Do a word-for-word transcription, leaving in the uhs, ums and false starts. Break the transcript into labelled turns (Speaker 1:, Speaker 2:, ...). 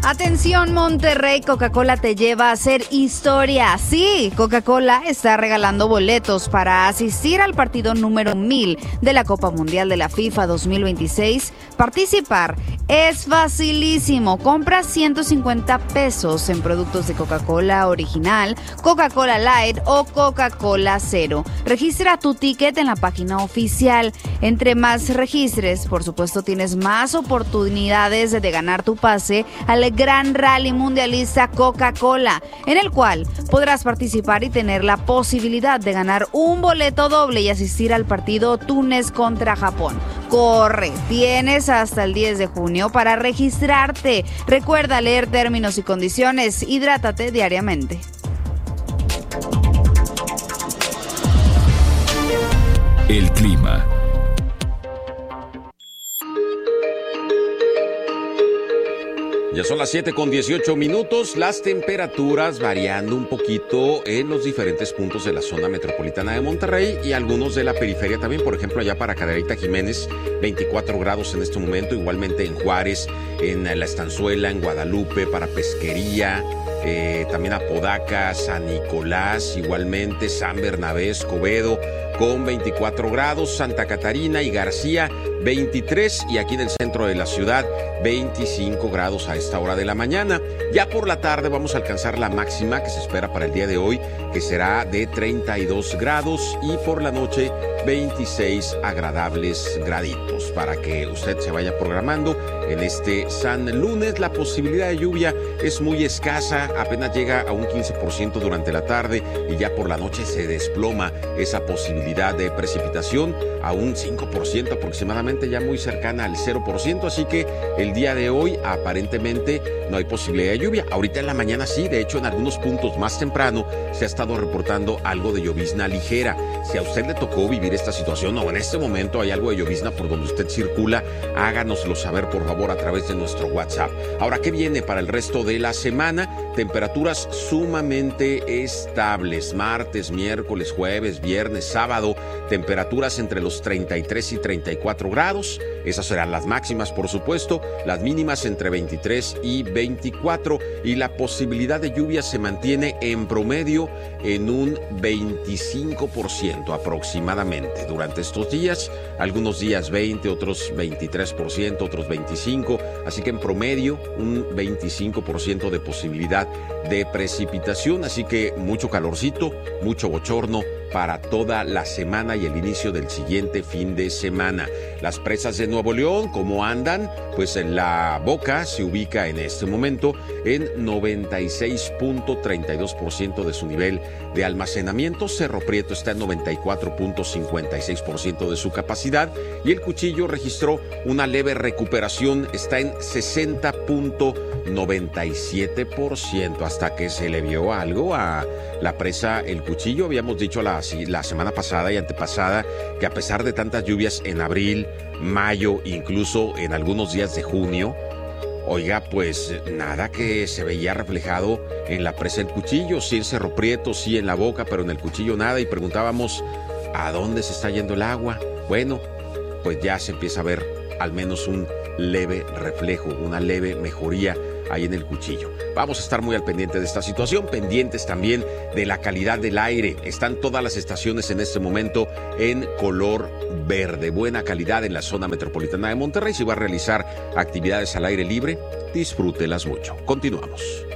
Speaker 1: Atención Monterrey, Coca-Cola te lleva a hacer historia. Sí, Coca-Cola está regalando boletos para asistir al partido número mil de la Copa Mundial de la FIFA dos mil veintiséis. Participar es facilísimo. Compra ciento cincuenta pesos en productos de Coca-Cola original, Coca-Cola Light o Coca-Cola Cero. Registra tu ticket en la página oficial. Entre más registres, por supuesto, tienes más oportunidades de ganar tu pase al Gran Rally Mundialista Coca-Cola, en el cual podrás participar y tener la posibilidad de ganar un boleto doble y asistir al partido Túnez contra Japón. Corre, tienes hasta el diez de junio para registrarte. Recuerda leer términos y condiciones. Hidrátate diariamente.
Speaker 2: El clima.
Speaker 3: Ya son las siete con dieciocho minutos, las temperaturas variando un poquito en los diferentes puntos de la zona metropolitana de Monterrey y algunos de la periferia también, por ejemplo allá para Cadereyta Jiménez, veinticuatro grados en este momento, igualmente en Juárez, en La Estanzuela, en Guadalupe, para Pesquería, eh, también Apodaca, San Nicolás, igualmente San Bernabé, Escobedo, con veinticuatro grados, Santa Catarina y García, veintitrés, y aquí en el centro de la ciudad, veinticinco grados a esta hora de la mañana. Ya por la tarde vamos a alcanzar la máxima que se espera para el día de hoy, que será de treinta y dos grados, y por la noche veintiséis agradables graditos, para que usted se vaya programando en este San Lunes. La posibilidad de lluvia es muy escasa, apenas llega a un quince por ciento durante la tarde, y ya por la noche se desploma esa posibilidad de precipitación a un cinco por ciento aproximadamente, ya muy cercana al cero por ciento, así que el día de hoy aparentemente no hay posibilidad de lluvia. Ahorita en la mañana sí, de hecho en algunos puntos más temprano se ha estado reportando algo de llovizna ligera. Si a usted le tocó vivir esta situación o en este momento hay algo de llovizna por donde usted circula, háganoslo saber por favor a través de nuestro WhatsApp. Ahora, ¿qué viene para el resto de la semana? Temperaturas sumamente estables, martes, miércoles, jueves, viernes, sábado, temperaturas entre los treinta y tres y treinta y cuatro grados, esas serán las máximas por supuesto, las mínimas entre veintitrés y veinticuatro, y la posibilidad de lluvia se mantiene en promedio en un veinticinco por ciento aproximadamente durante estos días, algunos días veinte, otros veintitrés por ciento, otros veinticinco por ciento, así que en promedio un veinticinco por ciento de posibilidad de precipitación, así que mucho calorcito, mucho bochorno para toda la semana y el inicio del siguiente fin de semana. Las presas de Nuevo León, ¿cómo andan? Pues en la Boca se ubica en este momento en noventa y seis punto treinta y dos por ciento de su nivel de almacenamiento. Cerro Prieto está en noventa y cuatro punto cincuenta y seis por ciento de su capacidad, y el Cuchillo registró una leve recuperación, está en sesenta punto noventa y siete por ciento, hasta que se le vio algo a la presa El Cuchillo. Habíamos dicho la, la semana pasada y antepasada que a pesar de tantas lluvias en abril, mayo, incluso en algunos días de junio, oiga, pues nada que se veía reflejado en la presa El Cuchillo, sí en Cerro Prieto, sí en la Boca, pero en El Cuchillo nada, y preguntábamos, ¿a dónde se está yendo el agua? Bueno, pues ya se empieza a ver al menos un leve reflejo, una leve mejoría ahí en El Cuchillo. Vamos a estar muy al pendiente de esta situación, pendientes también de la calidad del aire. Están todas las estaciones en este momento en color verde, buena calidad en la zona metropolitana de Monterrey. Si va a realizar actividades al aire libre, disfrútelas mucho. Continuamos.